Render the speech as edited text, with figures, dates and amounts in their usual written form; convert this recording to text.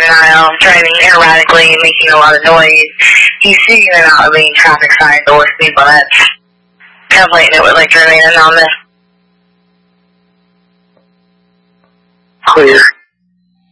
denial, driving erratically, making a lot of noise. He's seeing them out of being traffic signs or people that's definitely it would like to remain anonymous. Clear.